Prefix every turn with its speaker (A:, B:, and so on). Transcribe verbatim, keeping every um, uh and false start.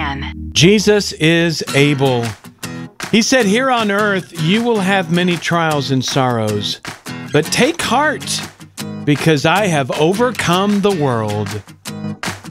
A: again.
B: Jesus is able. He said, here on earth, you will have many trials and sorrows, but take heart, because I have overcome the world.